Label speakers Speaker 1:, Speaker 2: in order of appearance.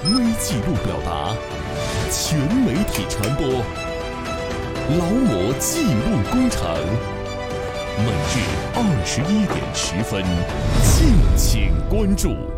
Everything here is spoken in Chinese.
Speaker 1: 微记录表达，全媒体传播，劳模记录工程。每日21:10，敬请关注。